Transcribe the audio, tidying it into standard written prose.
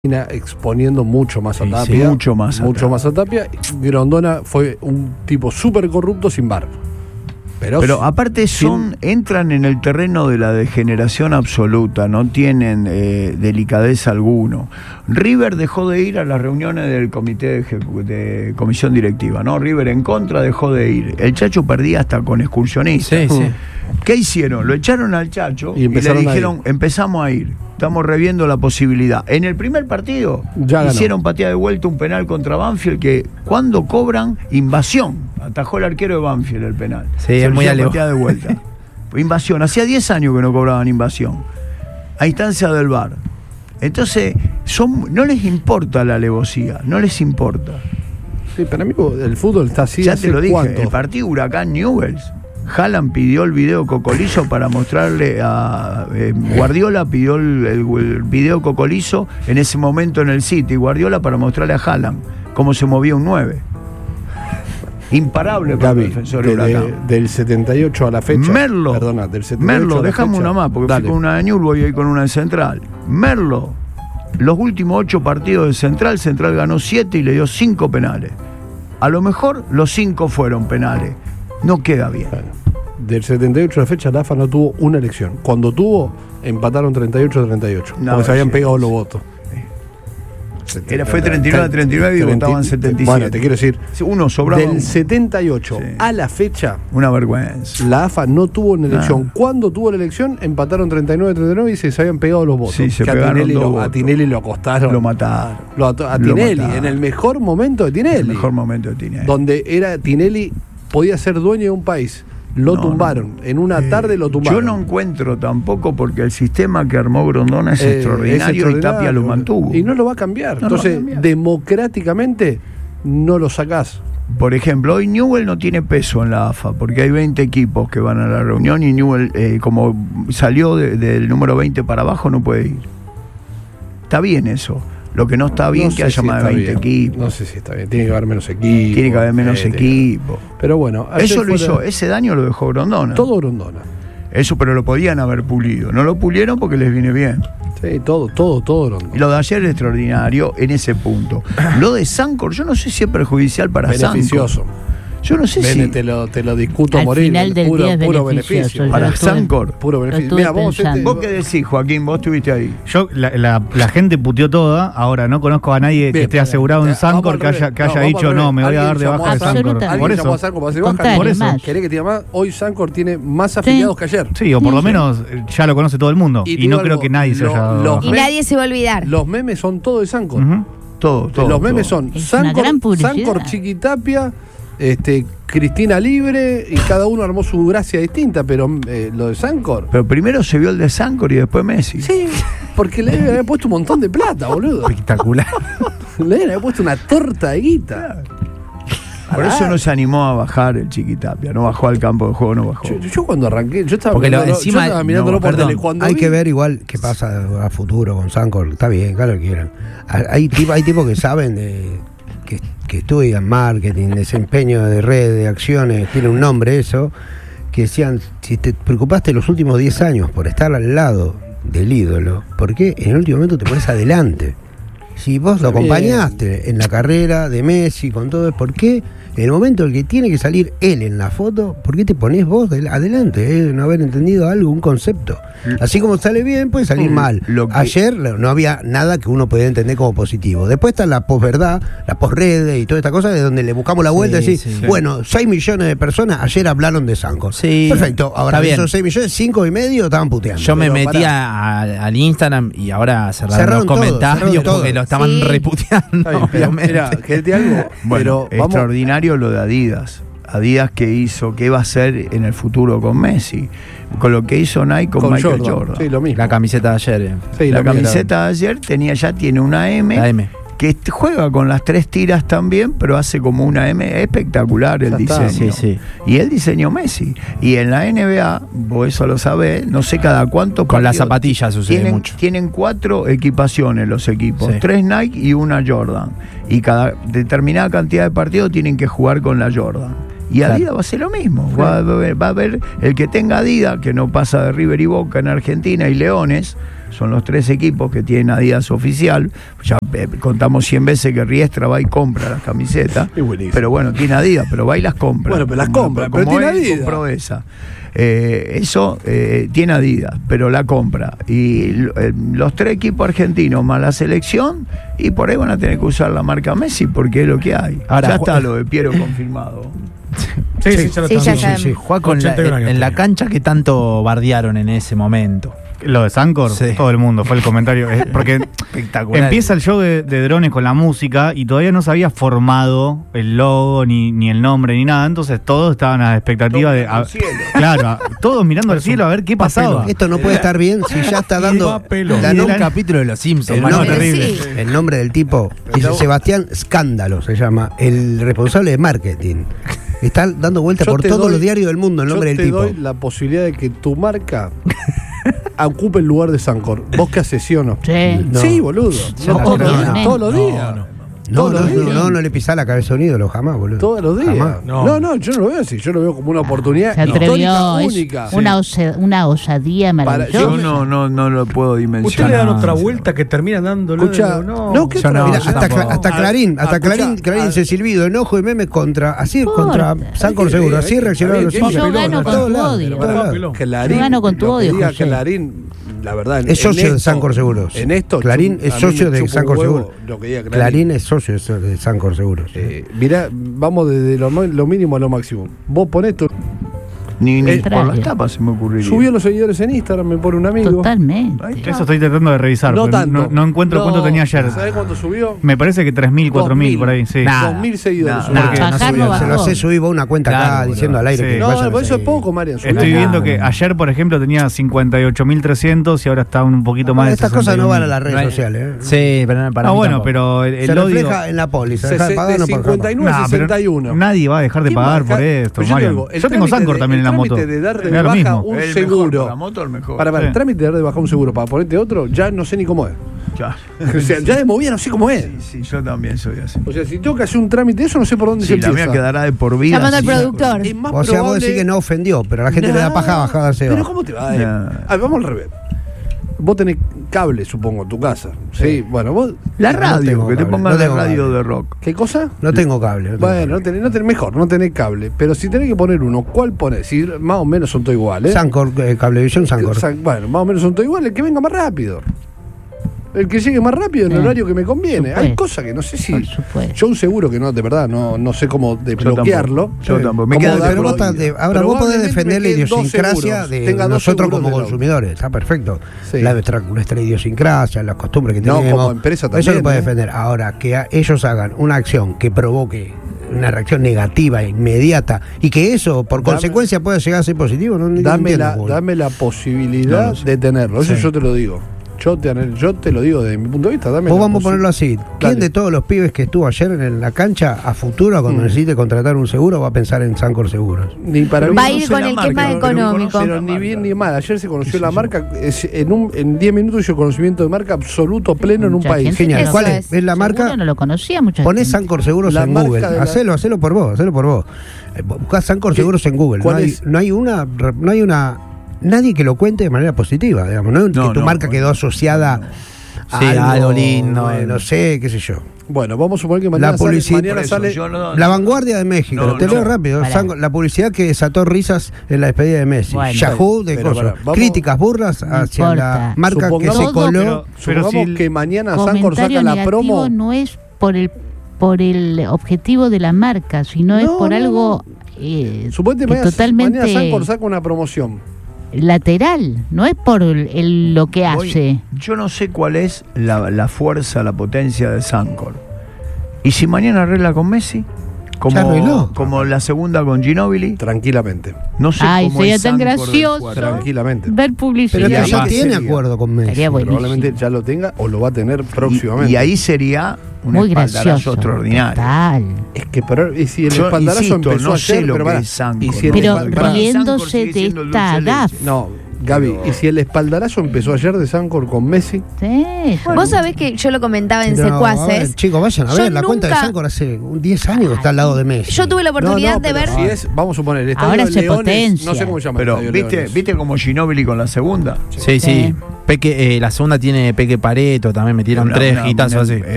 exponiendo mucho más a Tapia. Sí, mucho más a Tapia. Grondona fue un tipo súper corrupto sin barba. Pero aparte entran en el terreno de la degeneración absoluta, no tienen delicadeza alguno. River dejó de ir a las reuniones del comité de comisión directiva, ¿no? River en contra dejó de ir. El Chacho perdía hasta con excursionistas. Sí. ¿Qué hicieron? Lo echaron al Chacho y le dijeron, empezamos a ir. Estamos reviendo la posibilidad. En el primer partido hicieron pateada de vuelta un penal contra Banfield que cuando cobran, invasión. Atajó el arquero de Banfield el penal. Sí, es muy alejado. Pateada de vuelta. Invasión. Hacía 10 años que no cobraban invasión. A instancia del VAR. Entonces, no les importa la alevosía. No les importa. Sí, para mí el fútbol está así. Ya te lo dije. ¿Cuánto? El partido Huracán Newell's. Haaland pidió el video Cocolizo para mostrarle a Guardiola, pidió el video Cocolizo en ese momento en el City, Guardiola para mostrarle a Haaland cómo se movía un 9. Imparable para el defensor del 78 a la fecha. Merlo, perdona, del 78 Merlo, a la dejame fecha. una más, porque fui con una de Newell's y hoy con una de Central. Merlo, los últimos 8 partidos de Central ganó 7 y le dio 5 penales. A lo mejor los 5 fueron penales. No queda bien. Bueno, del 78 a la fecha, la AFA no tuvo una elección. Cuando tuvo, empataron 38-38. Porque se habían pegado los votos. Fue 39-39 y votaban 77. Bueno, te quiero decir, uno sobraba. Del 78 a la fecha, una vergüenza. La AFA no tuvo una elección. Cuando tuvo la elección, empataron 39-39 y se habían pegado los votos. Sí, se pegaron los votos. A Tinelli lo acostaron. Lo mataron. A Tinelli, en el mejor momento de Tinelli. El mejor momento de Tinelli. Donde Tinelli podía ser dueño de un país. Lo tumbaron. En una tarde lo tumbaron. Yo no encuentro tampoco, porque el sistema que armó Grondona es extraordinario y Tapia lo mantuvo. Y no lo va a cambiar. Entonces, democráticamente, no lo sacás. Por ejemplo, hoy Newell's no tiene peso en la AFA, porque hay 20 equipos que van a la reunión y Newell's, como salió del número 20 para abajo, no puede ir. Está bien eso. Lo que no está bien es que haya más de 20 equipos. No sé si está bien. Tiene que haber menos equipos. Tiene que haber menos equipos. Pero bueno, eso lo hizo, ese daño lo dejó Grondona. Todo Grondona. Eso, pero lo podían haber pulido. No lo pulieron porque les viene bien. Sí, todo Grondona. Y lo de ayer es extraordinario en ese punto. Lo de Sancor, yo no sé si es perjudicial para beneficioso. Sancor. Yo no sé si... Te lo discuto al morir. Final del puro, día es puro beneficio. Para Sancor. Puro beneficio. Mira, ¿Vos qué decís, Joaquín? Vos estuviste ahí. Yo, la gente puteó toda. Ahora no conozco a nadie que esté asegurado en Sancor que haya dicho no, me voy a dar de baja de Sancor. Por eso. Por eso. ¿Querés que te diga más? Hoy Sancor tiene más afiliados que ayer. Sí, o por lo menos ya lo conoce todo el mundo. Y no creo que nadie se haya dado. Y nadie se va a olvidar. Los memes son todos de Sancor. Todo. Los memes son Sancor, Chiquitapia, Cristina Libre, y cada uno armó su gracia distinta, pero lo de Sancor. Pero primero se vio el de Sancor y después Messi. Sí, porque le había puesto un montón de plata, boludo. Espectacular. Le había puesto una torta de guita. Por eso no se animó a bajar el Chiquitapia, no bajó al campo de juego, no bajó. Yo cuando arranqué, yo estaba mirándolo por tele. Cuando hay que ver igual qué pasa a futuro con Sancor. Está bien, claro que quieran. Hay tipos que saben que estudian marketing, desempeño de redes, de acciones, tiene un nombre eso, que decían, si te preocupaste los últimos 10 años por estar al lado del ídolo, ¿por qué en el último momento te pones adelante? Si vos lo acompañaste en la carrera de Messi, con todo, ¿por qué en el momento en el que tiene que salir él en la foto, por qué te ponés vos adelante? No haber entendido algo, un concepto. Así como sale bien, puede salir mal. Ayer no había nada que uno pudiera entender como positivo. Después está la posverdad, la posredes y toda esta cosa de donde le buscamos la vuelta y decir, bueno, 6 millones de personas ayer hablaron de Sancor. Sí, perfecto. Ahora de esos 6 millones, 5,5 estaban puteando. Yo me metía al Instagram y ahora cerraron los comentarios porque lo estaban reputeando. Mira, quédate algo. Bueno, extraordinario lo de Adidas. Adidas que hizo, qué va a hacer en el futuro con Messi, con lo que hizo Nike con Michael Jordan. Sí, lo mismo. La camiseta de ayer. Sí, la camiseta de ayer tiene una M. La M. Que juega con las 3 tiras también, pero hace como una M espectacular el diseño. Sí. Y él diseñó Messi. Y en la NBA, vos eso lo sabés, no sé cada cuánto. Con las zapatillas sucede mucho. Tienen 4 equipaciones los equipos, 3 Nike y una Jordan. Y cada determinada cantidad de partidos tienen que jugar con la Jordan. Y Adidas va a hacer lo mismo. Va a haber el que tenga Adidas, que no pasa de River y Boca en Argentina y Leones, Son los 3 equipos que tienen Adidas oficial. Ya contamos 100 veces que Riestra va y compra las camisetas. Pero bueno, tiene Adidas, pero va y las compra. Bueno, pero las compra, pero tiene Adidas. Compró esa. Eso tiene Adidas, pero la compra. Y los 3 equipos argentinos más la selección, y por ahí van a tener que usar la marca Messi, porque es lo que hay. Ahora, ya está lo de Piero confirmado. Sí. Juaco, en la cancha que tanto bardearon en ese momento. Lo de Sancor, todo el mundo, fue el comentario. Porque espectacular. Empieza el show de drones con la música y todavía no se había formado el logo, ni el nombre, ni nada. Entonces todos estaban a la expectativa de. Claro, todos mirando al cielo a ver qué pasaba. Esto no puede estar bien si ya está dando un capítulo de Los Simpsons. El nombre del tipo dice Sebastián Escándalo, se llama, el responsable de marketing. Está dando vueltas por todos los diarios del mundo el nombre del tipo. Yo te doy la posibilidad de que tu marca ocupe el lugar de Sancor. ¿Vos qué haces, sí o no? Sí. No. Sí, boludo. Todos los días. No le pisás la cabeza a un ídolo jamás, boludo. Todos los días. No, yo no lo veo así. Yo lo veo como una oportunidad histórica única. Una osadía maravillosa. Yo no lo puedo dimensionar. Usted le dan otra vuelta que terminan dándole. Hasta Clarín se silbido, enojo y memes contra Sancor Seguro. Así reaccionaron los hinchas. Yo gano con tu odio. Yo gano con tu odio. Clarín, la verdad, es socio de Sancor Seguros. En esto, Clarín es socio de Sancor Seguros. Clarín es socio de Sancor Seguros. Mirá, vamos desde lo mínimo a lo máximo. Vos ponés tu. Ni por las tapas se me ocurriría. Subió los seguidores en Instagram, me pone un amigo. Totalmente. Eso estoy tratando de revisar. No tanto. No encuentro cuánto tenía ayer. ¿Sabés cuánto subió? Me parece que 3.000, 4.000 por ahí, sí. 2.000 seguidores. Se lo hace subir vos una cuenta acá diciendo al aire que no, eso es poco, Marian. Estoy viendo que ayer, por ejemplo, tenía 58.300 y ahora está un poquito más de 60. Estas cosas no van a las redes sociales. Sí, pero para mí bueno, pero el se refleja en la póliza. De 59 a 61. Nadie va a dejar de pagar por esto, Marian. Yo tengo Sancor también en la moto. De baja un el seguro. Mejor, la moto el mejor. El trámite de dar de baja un seguro para ponerte otro, ya no sé ni cómo es. O sea, ya de movida no sé cómo es. Sí, yo también soy así. O sea, si tengo que hacer un trámite de eso, no sé por dónde se empieza. La mía quedará de por vida. Llamando al productor. Es más o sea, vos decís que no ofendió, pero a la gente le da paja bajarse. Pero ¿cómo te va a ver? Vamos al revés. Vos tenés cable, supongo, en tu casa. Sí, bueno, vos. La radio, que te pongan la radio de rock. ¿Qué cosa? No tengo cable. Bueno, mejor, no tenés cable. Pero si tenés que poner uno, ¿cuál ponés? Si más o menos son todos iguales. Sancor, Cablevisión Sancor. Bueno, más o menos son todos iguales. El que venga más rápido. El que llegue más rápido en el horario que me conviene. Hay cosas que no sé si. Yo un seguro que no, de verdad, no sé cómo desbloquearlo. Yo tampoco. Ahora vos podés defender la idiosincrasia de nosotros como consumidores. Está perfecto. Sí. Nuestra idiosincrasia, las costumbres que tenemos. Como empresa también. Eso lo podés defender. Ahora, que ellos hagan una acción que provoque una reacción negativa, inmediata, y que eso, por consecuencia, pueda llegar a ser positivo. Dame la posibilidad de tenerlo. Eso yo te lo digo. Yo te lo digo desde mi punto de vista. Vos vamos a ponerlo así. ¿Quién de todos los pibes que estuvo ayer en la cancha, a futuro, cuando necesite contratar un seguro, va a pensar en Sancor Seguros? Ni para mí va a ir con el que más económico. Pero ni bien ni mal. Ayer se conoció la marca. En 10 minutos hizo conocimiento de marca absoluto, pleno en un país. Genial. ¿Cuál es? ¿Es la marca? No lo conocía mucha Ponés Sancor Seguros en Google. Hacelo por vos. Buscás Sancor Seguros en Google. No hay una nadie que lo cuente de manera positiva, digamos, ¿no? Que tu marca quedó asociada a algo lindo, no sé, qué sé yo. Bueno, vamos a suponer que mañana sale La Vanguardia de México. Te leo rápido. La publicidad que desató risas en la despedida de Messi. Yahoo de cosas. Críticas, burlas hacia la marca que se coló. Supongamos que mañana Sancor saca la promo. No es por el objetivo de la marca, sino es por algo suponete totalmente mañana Sancor saca una promoción lateral, no es por lo que hace. Yo no sé cuál es la fuerza, la potencia de Sancor. ¿Y si mañana arregla con Messi? Como la segunda con Ginóbili. Tranquilamente. No sé cómo sería es tan Sancor gracioso. Tranquilamente. Ver publicidad. Pero ya tiene acuerdo con Messi. Probablemente ya lo tenga o lo va a tener próximamente. Y ahí sería un muy espaldarazo gracioso, extraordinario. Total. Es que y si el espaldarazo empezó no ayer, sé lo que es Sancor. Pero riéndose de esta gafa. No, Gaby, ¿y si el espaldarazo empezó ayer de Sancor con Messi? Sí. Vos sabés que yo lo comentaba en Secuaces. Chicos, vayan a ver, la cuenta de Sancor hace 10 años está al lado de Messi. Yo tuve la oportunidad de ver. Si es, vamos a suponer, el estadio ahora de se Leones, potencia. no sé cómo se llama. Pero el estadio ¿viste como Ginóbili con la segunda? Sí. Peque, la segunda tiene Peque Pareto, también metieron 3 gitazos así.